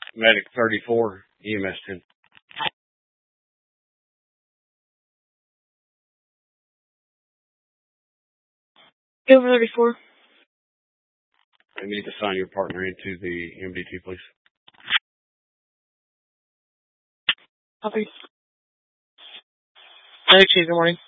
Medic 34, EMS 10. Over 34. I need to sign your partner into the MDT, please. Copy. Medic 2, good morning.